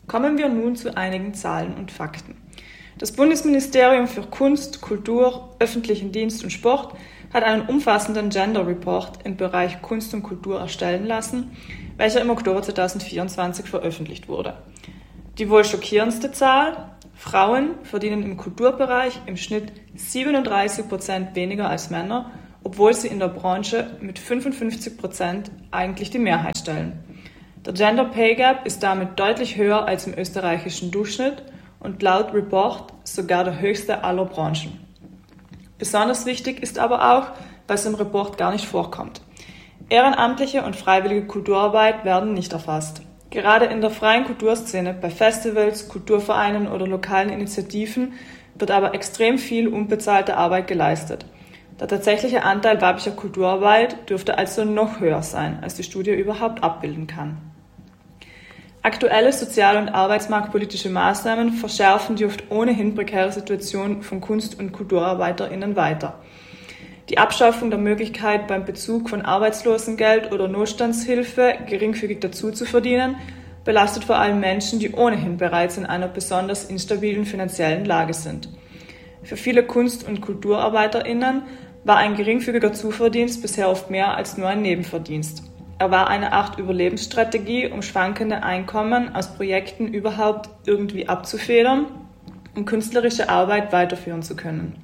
Kommen wir nun zu einigen Zahlen und Fakten. Das Bundesministerium für Kunst, Kultur, öffentlichen Dienst und Sport hat einen umfassenden Gender Report im Bereich Kunst und Kultur erstellen lassen, welcher im Oktober 2024 veröffentlicht wurde. Die wohl schockierendste Zahl: Frauen verdienen im Kulturbereich im Schnitt 37% weniger als Männer, obwohl sie in der Branche mit 55% eigentlich die Mehrheit stellen. Der Gender Pay Gap ist damit deutlich höher als im österreichischen Durchschnitt und laut Report sogar der höchste aller Branchen. Besonders wichtig ist aber auch, was im Report gar nicht vorkommt: Ehrenamtliche und freiwillige Kulturarbeit werden nicht erfasst. Gerade in der freien Kulturszene, bei Festivals, Kulturvereinen oder lokalen Initiativen wird aber extrem viel unbezahlte Arbeit geleistet. Der tatsächliche Anteil weiblicher Kulturarbeit dürfte also noch höher sein, als die Studie überhaupt abbilden kann. Aktuelle sozial- und arbeitsmarktpolitische Maßnahmen verschärfen die oft ohnehin prekäre Situation von Kunst- und KulturarbeiterInnen weiter. Die Abschaffung der Möglichkeit, beim Bezug von Arbeitslosengeld oder Notstandshilfe geringfügig dazu zu verdienen, belastet vor allem Menschen, die ohnehin bereits in einer besonders instabilen finanziellen Lage sind. Für viele Kunst- und KulturarbeiterInnen war ein geringfügiger Zuverdienst bisher oft mehr als nur ein Nebenverdienst. Er war eine Art Überlebensstrategie, um schwankende Einkommen aus Projekten überhaupt irgendwie abzufedern, um künstlerische Arbeit weiterführen zu können.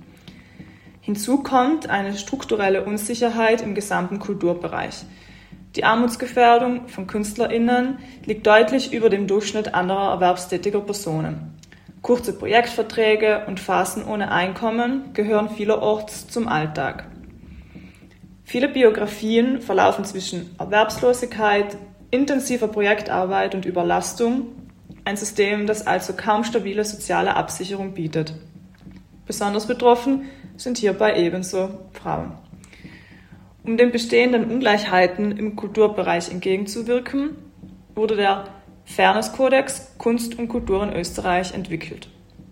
Hinzu kommt eine strukturelle Unsicherheit im gesamten Kulturbereich. Die Armutsgefährdung von KünstlerInnen liegt deutlich über dem Durchschnitt anderer erwerbstätiger Personen. Kurze Projektverträge und Phasen ohne Einkommen gehören vielerorts zum Alltag. Viele Biografien verlaufen zwischen Erwerbslosigkeit, intensiver Projektarbeit und Überlastung, ein System, das also kaum stabile soziale Absicherung bietet. Besonders betroffen sind hierbei ebenso Frauen. Um den bestehenden Ungleichheiten im Kulturbereich entgegenzuwirken, wurde der Fairness-Kodex Kunst und Kultur in Österreich entwickelt.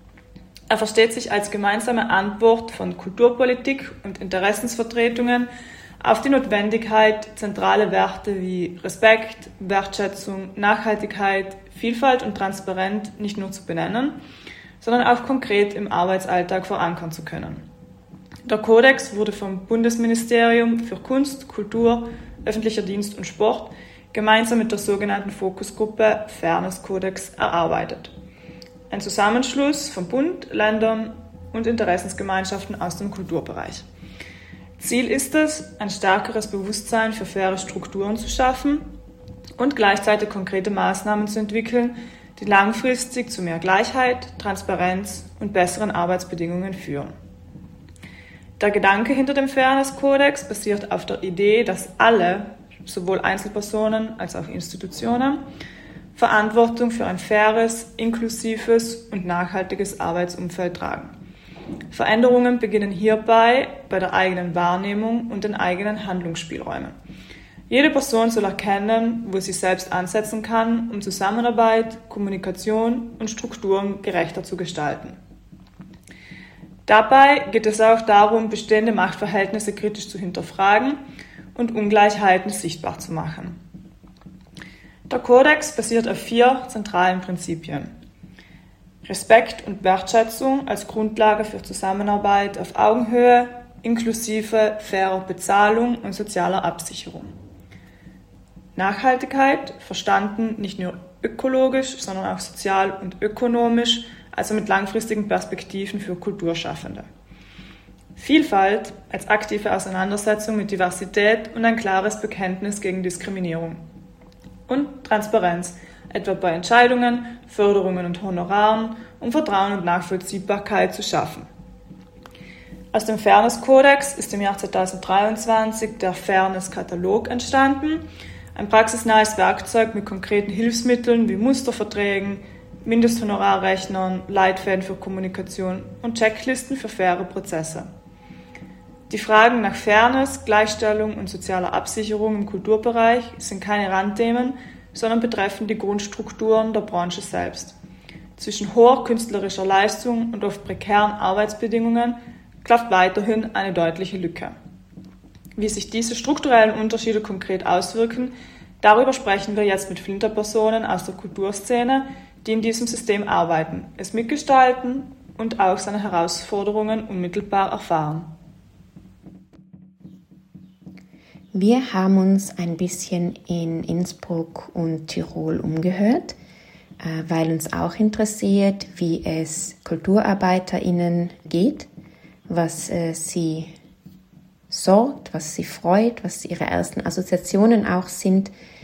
Er versteht sich als gemeinsame Antwort von Kulturpolitik und Interessensvertretungen auf die Notwendigkeit, zentrale Werte wie Respekt, Wertschätzung, Nachhaltigkeit, Vielfalt und Transparenz nicht nur zu benennen, sondern auch konkret im Arbeitsalltag verankern zu können. Der Kodex wurde vom Bundesministerium für Kunst, Kultur, öffentlicher Dienst und Sport gemeinsam mit der sogenannten Fokusgruppe Fairness Kodex erarbeitet. Ein Zusammenschluss von Bund, Ländern und Interessensgemeinschaften aus dem Kulturbereich. Ziel ist es, ein stärkeres Bewusstsein für faire Strukturen zu schaffen und gleichzeitig konkrete Maßnahmen zu entwickeln, die langfristig zu mehr Gleichheit, Transparenz und besseren Arbeitsbedingungen führen. Der Gedanke hinter dem Fairness-Kodex basiert auf der Idee, dass alle, sowohl Einzelpersonen als auch Institutionen, Verantwortung für ein faires, inklusives und nachhaltiges Arbeitsumfeld tragen. Veränderungen beginnen hierbei bei der eigenen Wahrnehmung und den eigenen Handlungsspielräumen. Jede Person soll erkennen, wo sie selbst ansetzen kann, um Zusammenarbeit, Kommunikation und Strukturen gerechter zu gestalten. Dabei geht es auch darum, bestehende Machtverhältnisse kritisch zu hinterfragen und Ungleichheiten sichtbar zu machen. Der Kodex basiert auf 4 zentralen Prinzipien: Respekt und Wertschätzung als Grundlage für Zusammenarbeit auf Augenhöhe, inklusive fairer Bezahlung und sozialer Absicherung. Nachhaltigkeit, verstanden nicht nur ökologisch, sondern auch sozial und ökonomisch, also mit langfristigen Perspektiven für Kulturschaffende. Vielfalt als aktive Auseinandersetzung mit Diversität und ein klares Bekenntnis gegen Diskriminierung. Und Transparenz, etwa bei Entscheidungen, Förderungen und Honoraren, um Vertrauen und Nachvollziehbarkeit zu schaffen. Aus dem Fairness-Kodex ist im Jahr 2023 der Fairness-Katalog entstanden, ein praxisnahes Werkzeug mit konkreten Hilfsmitteln wie Musterverträgen, Mindesthonorarrechnern, Leitfäden für Kommunikation und Checklisten für faire Prozesse. Die Fragen nach Fairness, Gleichstellung und sozialer Absicherung im Kulturbereich sind keine Randthemen, sondern betreffen die Grundstrukturen der Branche selbst. Zwischen hoher künstlerischer Leistung und oft prekären Arbeitsbedingungen klafft weiterhin eine deutliche Lücke. Wie sich diese strukturellen Unterschiede konkret auswirken, Darüber sprechen wir jetzt mit Flinterpersonen aus der Kulturszene, die in diesem System arbeiten, es mitgestalten und auch seine Herausforderungen unmittelbar erfahren. Wir haben uns ein bisschen in Innsbruck und Tirol umgehört, weil uns auch interessiert, wie es KulturarbeiterInnen geht, was sie sorgt, was sie freut, was ihre ersten Assoziationen auch sind